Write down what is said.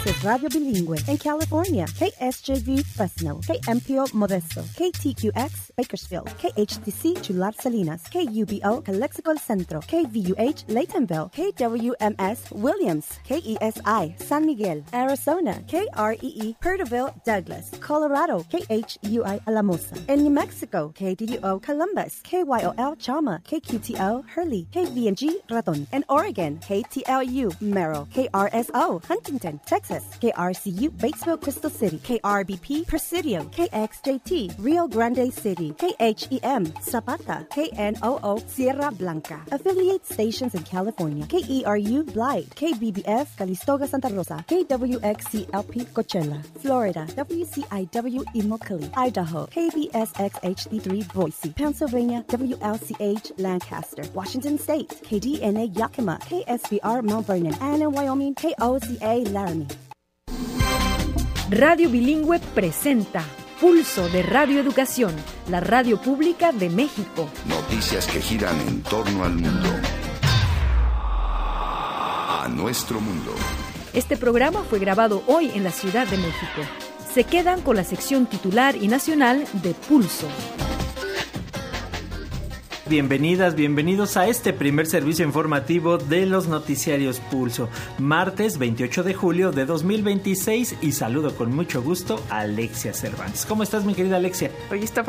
es Radio Bilingüe. En California, KSJV Fresno, KMPO Modesto, KTQX Bakersfield, KHTC Chular Salinas, KUBO Calexico El Centro, KVUH Laytonville, KWMS Williams, KESI San Miguel, Arizona, KREE Perterville Douglas, Colorado, KHUI Alamosa. En New Mexico, KDUO Columbus, KYOL Chama, KQTO Hurley, KVNG Raton. En Oregon, KTLU Merrill, KRSO Huntington, Texas, KRCU Batesville Crystal City, KRBP Presidio, KXJT Rio Grande City, KHEM Zapata, KNOO Sierra Blanca. Affiliate stations in California, KERU Blythe, KBBF Calistoga Santa Rosa, KWXCLP Coachella, Florida, WCIW Immokalee, Idaho, KBSX HD3 Boise, Pennsylvania, WLCH Lancaster, Washington State, KDNA Yakima, KSBR Mount Vernon, and in Wyoming, KOCA Laramie. Radio Bilingüe presenta Pulso de Radio Educación, la radio pública de México. Noticias que giran en torno al mundo. A nuestro mundo. Este programa fue grabado hoy en la Ciudad de México. Se quedan con la sección titular y nacional de Pulso. Bienvenidas, bienvenidos a este primer servicio informativo de los noticiarios Pulso. Martes 28 de julio de 2026 y saludo con mucho gusto a Alexia Cervantes. ¿Cómo estás, mi querida Alexia? Hoy está